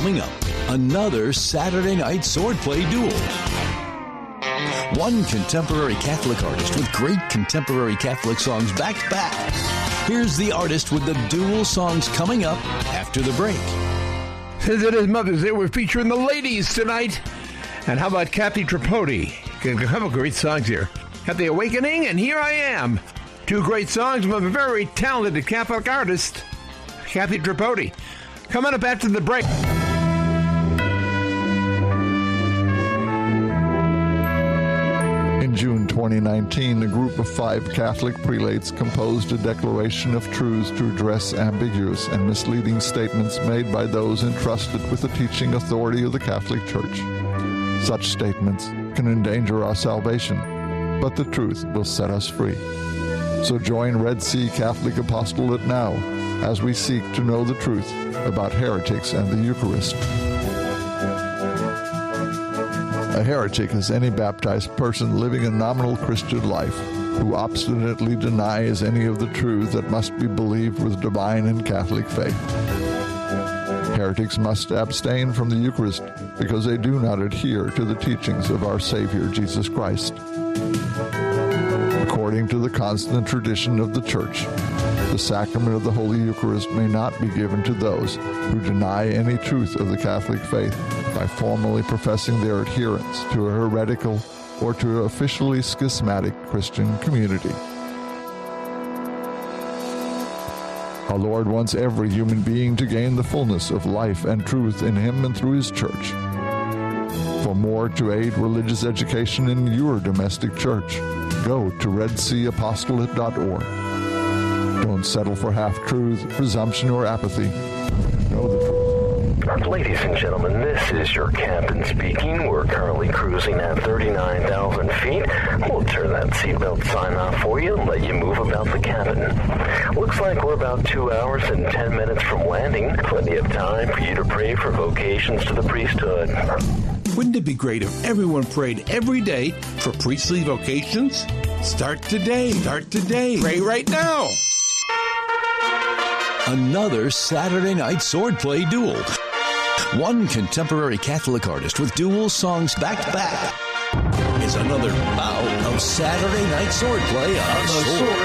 Coming up, another Saturday night swordplay duel. One contemporary Catholic artist with great contemporary Catholic songs back to back. Here's the artist with the dual songs coming up after the break. Since it is Mother's Day, we're featuring the ladies tonight. And how about Kathy Tripodi? A couple of great songs here. Got The Awakening and Here I Am. Two great songs from a very talented Catholic artist, Kathy Tripodi. Coming up after the break. In June 2019, a group of 5 Catholic prelates composed a declaration of truths to address ambiguous and misleading statements made by those entrusted with the teaching authority of the Catholic Church. Such statements can endanger our salvation, but the truth will set us free. So join Red Sea Catholic Apostolate now as we seek to know the truth about heretics and the Eucharist. A heretic is any baptized person living a nominal Christian life who obstinately denies any of the truth that must be believed with divine and Catholic faith. Heretics must abstain from the Eucharist because they do not adhere to the teachings of our Savior Jesus Christ. According to the constant tradition of the Church, the sacrament of the Holy Eucharist may not be given to those who deny any truth of the Catholic faith by formally professing their adherence to a heretical or to an officially schismatic Christian community. Our Lord wants every human being to gain the fullness of life and truth in Him and through His Church. For more to aid religious education in your domestic church, go to redseaapostolate.org. Don't settle for half-truth, presumption, or apathy. Know the truth. Ladies and gentlemen, this is your captain speaking. We're currently cruising at 39,000 feet. We'll turn that seatbelt sign off for you and let you move about the cabin. Looks like we're about 2 hours and 10 minutes from landing. Plenty of time for you to pray for vocations to the priesthood. Wouldn't it be great if everyone prayed every day for priestly vocations? Start today. Start today. Pray right now. Another Saturday night swordplay duel. One contemporary Catholic artist with dual songs back to back is another bout of Saturday night swordplay on the sword.